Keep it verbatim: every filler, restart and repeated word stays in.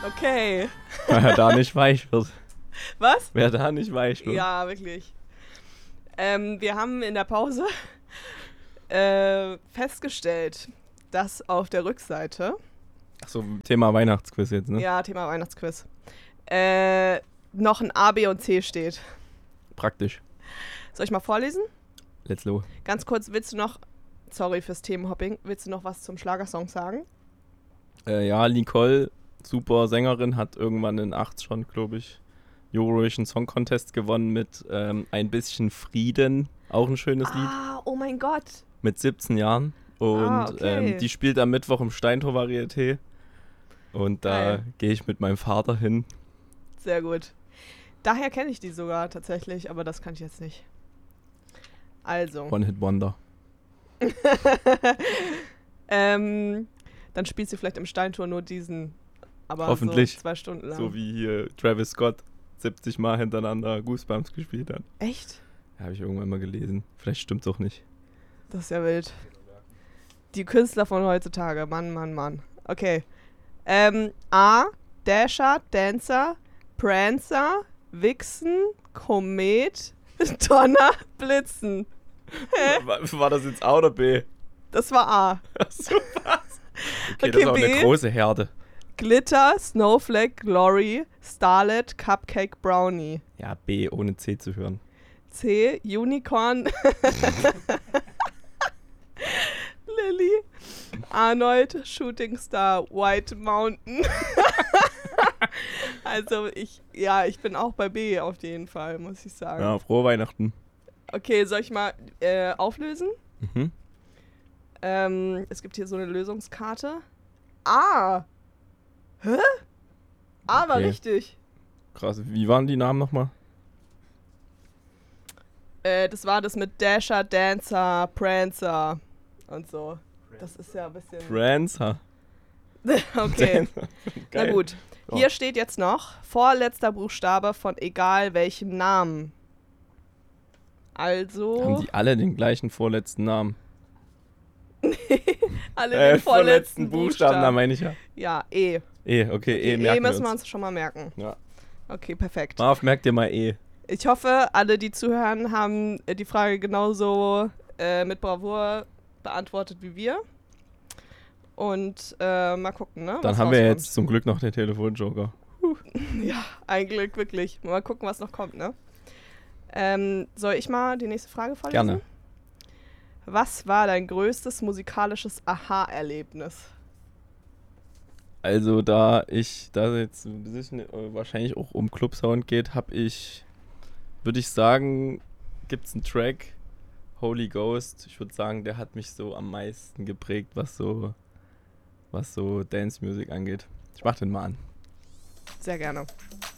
Okay. Wer da nicht weich wird. Was? Wer da nicht weich wird. Ja, wirklich. Ähm, wir haben in der Pause äh, festgestellt, dass auf der Rückseite, Achso, Thema Weihnachtsquiz jetzt, ne? ja, Thema Weihnachtsquiz, äh, noch ein A, B und C steht. Praktisch. Soll ich mal vorlesen? Let's go. Ganz kurz, willst du noch, sorry fürs Themenhopping, willst du noch was zum Schlagersong sagen? Äh, ja, Nicole, super Sängerin, hat irgendwann in acht schon, glaube ich, Eurovision Song Contest gewonnen mit ähm, Ein bisschen Frieden, auch ein schönes Lied, Ah, oh mein Gott. mit siebzehn Jahren. Und Ah, okay. ähm, die spielt am Mittwoch im Steintor Varieté. Und da Geil. gehe ich mit meinem Vater hin. Sehr gut. Daher kenne ich die sogar tatsächlich, aber das kann ich jetzt nicht. Also. One-Hit-Wonder. ähm, dann spielst du vielleicht im Steintor nur diesen, aber Hoffentlich. so zwei Stunden lang. So wie hier Travis Scott siebzig Mal hintereinander Goosebumps gespielt hat. Echt? Ja, habe ich irgendwann mal gelesen. Vielleicht stimmt's auch nicht. Das ist ja wild. Die Künstler von heutzutage, Mann, Mann, Mann. Okay. Ähm, A, Dasher, Dancer, Prancer, Vixen, Komet, Donner, Blitzen. Hä? War, war das jetzt A oder B? Das war A. Achso, was? Okay, Okay, das ist auch B. eine große Herde. Glitter, Snowflake, Glory, Starlet, Cupcake, Brownie. Ja, B, ohne C zu hören. C, Unicorn, Lily, Arnold, Shooting Star, White Mountain. Also ich, ja, ich bin auch bei B auf jeden Fall, muss ich sagen. Ja, frohe Weihnachten. Okay, soll ich mal äh, auflösen? Mhm. Ähm, es gibt hier so eine Lösungskarte. A. Hä? A war Okay. richtig. Krass. Wie waren die Namen nochmal? Äh, das war das mit Dasher, Dancer, Prancer und so. Das ist ja ein bisschen... Prancer. Okay, na Geil. gut. So. Hier steht jetzt noch vorletzter Buchstabe von egal welchem Namen. Also... Haben die alle den gleichen vorletzten Namen? alle Äh, den vorletzten Buchstaben. da meine ich ja. Ja, E. E, okay, E, E merken müssen wir wir uns. uns schon mal merken. Ja. Okay, perfekt. Marv, merkt dir mal E. Ich hoffe, alle, die zuhören, haben äh, die Frage genauso äh, mit Bravour beantwortet wie wir. Und äh, mal gucken, ne? Dann was haben wir rauskommt. jetzt zum Glück noch den Telefonjoker. Ja, ein Glück, wirklich. Mal gucken, was noch kommt, ne? Ähm, soll ich mal die nächste Frage vorlesen? Gerne. Was war dein größtes musikalisches Aha-Erlebnis? Also da ich, da jetzt ein bisschen, äh, wahrscheinlich auch um Clubsound geht, habe ich, würde ich sagen, gibt es einen Track, Holy Ghost. Ich würde sagen, der hat mich so am meisten geprägt, was so, was so Dance Music angeht. Ich mach den mal an. Sehr gerne.